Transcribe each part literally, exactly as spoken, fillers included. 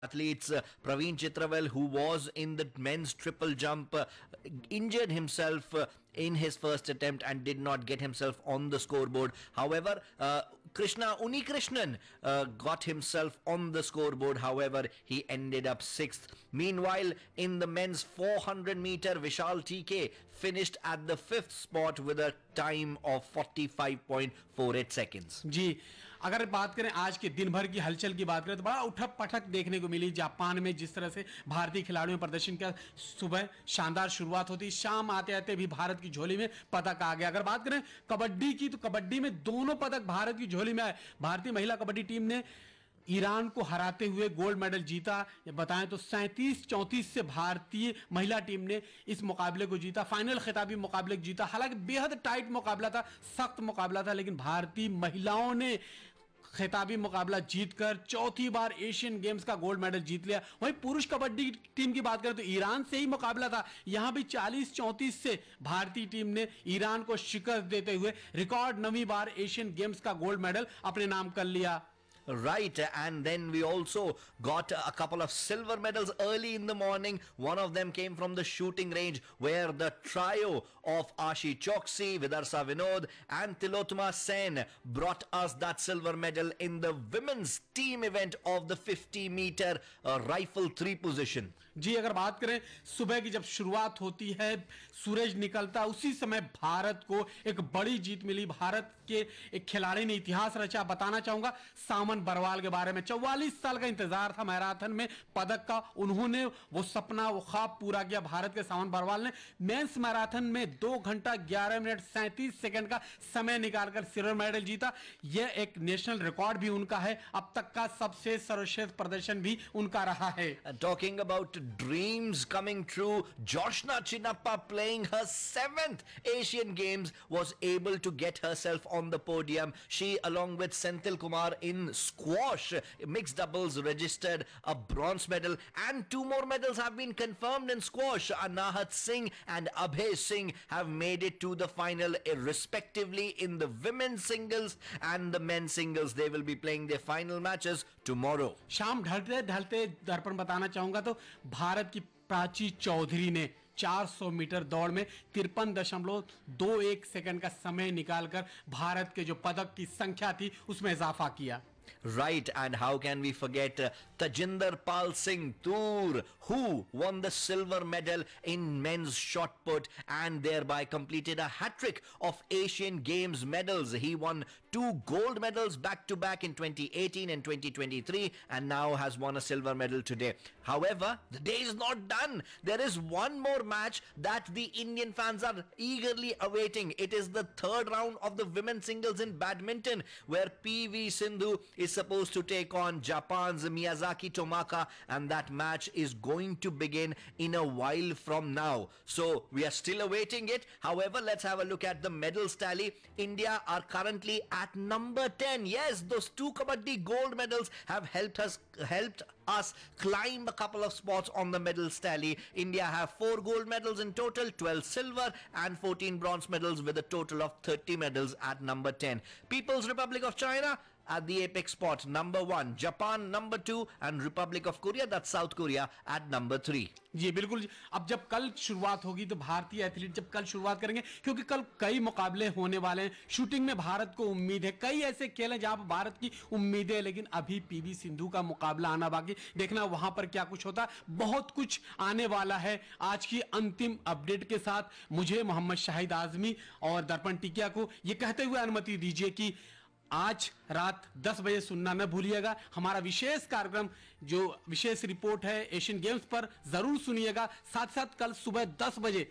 athletes. uh, Praveen Chitravel, who was in the men's triple jump, uh, injured himself uh, in his first attempt and did not get himself on the scoreboard. However, uh, Krishna Unikrishnan uh, got himself on the scoreboard. However, he ended up sixth. Meanwhile, in the men's four hundred meter, Vishal T K finished at the fifth spot with a time of forty-five point four eight seconds. जी, अगर बात करें आज के दिन भर की हलचल की बात करें तो बड़ा उठक पटक देखने को मिली जापान में। जिस तरह से भारतीय खिलाड़ियों ने प्रदर्शन किया, सुबह शानदार शुरुआत होती, शाम आते आते भी भारत की झोली में पदक आ गया। अगर बात करें कबड्डी की तो कबड्डी में दोनों पदक भारत की झोली में आए। भारतीय महिला कबड्डी टीम ने ईरान को हराते हुए गोल्ड मेडल जीता। बताएं तो सैंतीस चौंतीस से भारतीय महिला टीम ने इस मुकाबले को जीता, फाइनल खिताबी मुकाबले को जीता। हालांकि बेहद टाइट मुकाबला था, सख्त मुकाबला था, लेकिन भारतीय महिलाओं ने खिताबी मुकाबला जीतकर चौथी बार एशियन गेम्स का गोल्ड मेडल जीत लिया। वहीं पुरुष कबड्डी टीम की बात करें तो ईरान से ही मुकाबला था। यहां भी चालीस चौंतीस से भारतीय टीम ने ईरान को शिकस्त देते हुए रिकॉर्ड नवीं बार एशियन गेम्स का गोल्ड मेडल अपने नाम कर लिया। Right, and then we also got a couple of silver medals early in the morning. One of them came from the shooting range, where the trio of Ashi Choksi, Vidarsa Vinod and Tilotma Sen brought us that silver medal in the women's team event of the fifty meter uh, rifle three position. जी, अगर बात करें सुबह की जब शुरुआत होती है, सूरज निकलता, उसी समय भारत को एक बड़ी जीत मिली। भारत के एक खिलाड़ी ने इतिहास रचा। बताना चाहूंगा सामन बरवाल के बारे में। चौवालीस साल का इंतजार था मैराथन में पदक का, उन्होंने वो सपना, वो ख्वाब पूरा किया। भारत के सामन बरवाल ने मेंस मैराथन में दो घंटा ग्यारह मिनट सैंतीस सेकंड का समय निकालकर सिल्वर मेडल जीता। यह एक नेशनल रिकॉर्ड भी उनका है, अब तक का सबसे सर्वश्रेष्ठ प्रदर्शन भी उनका रहा है। Talking about dreams coming true, Joshna Chinnappa, playing her seventh Asian Games, was able to get herself on the podium. She, along with Senthil Kumar in squash mixed doubles, registered a bronze medal, and two more medals have been confirmed in squash. Anahat Singh and Abhay Singh have made it to the final respectively in the women's singles and the men's singles. They will be playing their final matches tomorrow. शाम ढलते ढलते दर्पण बताना चाहूंगा तो भारत की प्राची चौधरी ने चार सौ मीटर दौड़ में तिरपन दशमलव दो एक सेकंड का समय निकालकर भारत के जो पदक की संख्या थी उसमें इजाफा किया। Right, and how can we forget uh, Tajinder Pal Singh Toor, who won the silver medal in men's shot put and thereby completed a hat-trick of Asian Games medals. He won two gold medals back-to-back in twenty eighteen and twenty twenty-three and now has won a silver medal today. However, the day is not done. There is one more match that the Indian fans are eagerly awaiting. It is the third round of the women's singles in badminton, where P V Sindhu is supposed to take on Japan's Miyazaki Tomaka, and that match is going to begin in a while from now. So we are still awaiting it. However, let's have a look at the medals tally. India are currently at number ten. Yes, those two Kabaddi gold medals have helped us helped us climb a couple of spots on the medals tally. India have four gold medals in total, twelve silver and fourteen bronze medals, with a total of thirty medals at number ten. People's Republic of China at the apex spot, number one. Japan number two, and Republic of Korea, that's South Korea, at number three. जी बिल्कुल। अब जब कल शुरुआत होगी तो भारतीय athlete जब कल शुरुआत करेंगे, क्योंकि कल कई मुकाबले होने वाले हैं। शूटिंग में भारत को उम्मीद है, कई ऐसे खेल हैं जहां पर भारत की उम्मीदें है, लेकिन अभी पीवी सिंधु का मुकाबला आना बाकी। देखना वहां पर क्या कुछ होता, बहुत कुछ आने वाला है। आज की अंतिम अपडेट के साथ मुझे मोहम्मद शाहिद आजमी और दर्पण टिकिया को ये कहते हुए अनुमति दीजिए कि आज रात दस बजे सुनना न भूलिएगा। हमारा विशेष कार्यक्रम जो विशेष रिपोर्ट है एशियन गेम्स पर जरूर सुनिएगा। साथ साथ कल सुबह दस बजे,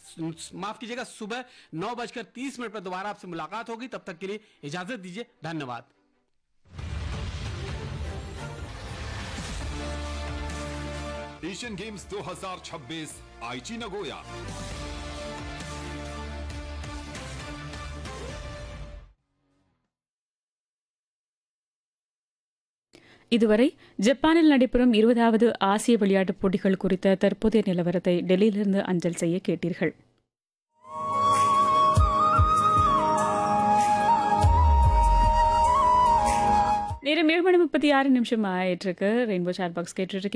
माफ कीजिएगा, सुबह नौ बजकर तीस मिनट पर दोबारा आपसे मुलाकात होगी। तब तक के लिए इजाजत दीजिए, धन्यवाद। एशियन गेम्स दो हज़ार छब्बीस आईची नगोया। இதுவரை ஜப்பானில் நடைபெறும் இருபதாவது ஆசிய விளையாட்டுப் போட்டிகள் குறித்த தற்போதைய நிலவரத்தை டெல்லியிலிருந்து அஞ்சல் செய்ய கேட்டீர்கள். நேரம் ஏழு மணி முப்பத்தி ஆறு நிமிஷம் ஆயிட்டு இருக்கு. ரெயின்போ சாட் பாக்ஸ் கேட்டுட்டு